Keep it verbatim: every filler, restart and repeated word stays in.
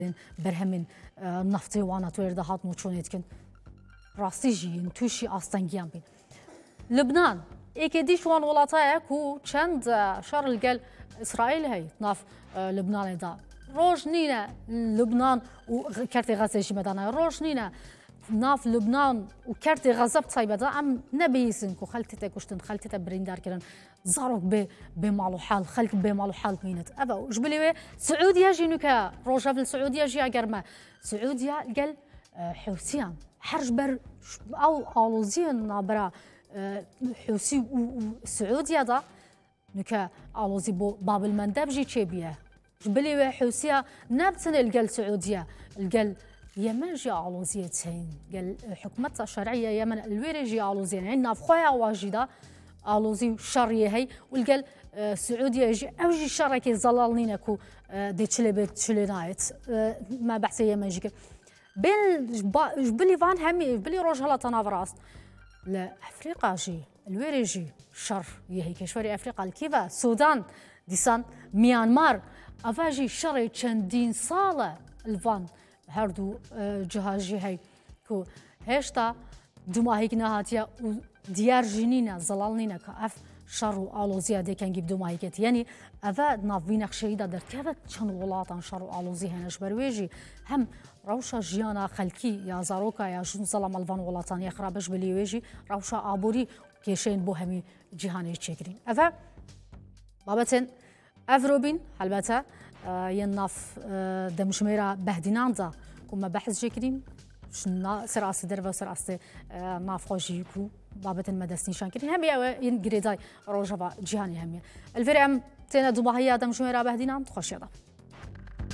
برهمن نفتی وانا تو اردهات موچونید کن راستی جین توشی آستانگیان بین لبنان اكيديش وان ولاتايا كو چند شر الجل اسرائيل هي ناف لبنان دا روج نينا لبنان وكارتي غزه جي مدانا روج نينا ناف لبنان وكارتي غزه بصايبه دا ام نبيسن كو خلتي كشتن خلتي بريندار كرن زاروك ب بمالو حال خلك بمالو حال مينت ابا جبلي سعوديه جينوكا روجا في السعوديه جي اجرما سعوديه قال حوثيان حرج بر او الوزين نابرا حوثي وسعودية دا نكا علوزي بو باب المندب جي تشيبيه جبلي حوثية نابتن القل سعودية القل يمن جي علوزية تين قال حكومتها الشرعية يمن الويري جي علوزية عندنا في خويا واجدة علوزي شرعية هي والقل سعودية جي أو جي شرعي زلالنين كو دي تشلي تشلي نايت ما بحثي يمن جي بين جبلي فان همي جبلي روج هلا تنافراس لأفريقيا جي الويري جي شر يهي كشوري أفريقيا الكيفا السودان ديسان ميانمار أفاجي شر چندين صالة الفان هردو جهاجي هي كو هشتا دوما هيك نهاتيا وديار جنينا زلالنينا كأف شر وآلو زيادة كان جيب دوما هيكت يعني أفا نافينا خشيدا در كذا چند ولاتان شر وآلو زي هنش برويجي هم روشا جيانا خلكي يا زاروكا يا جون ظلام الفان ولاتان يخربش بليويجي روشا آبوري كيشين بو همي جهاني تشكرين أفا بابتن أفروبين حلبتا آه يناف آه دمشميرا بهدينان دا كما بحث جيكرين شنا سراسي درفا وسراسي آه ناف خوشيكو بابتن مدسني شانكرين همي ين جريداي روجا جهاني همي الفريم تينا دوباهيا دمشميرا بهدينان خوشيدا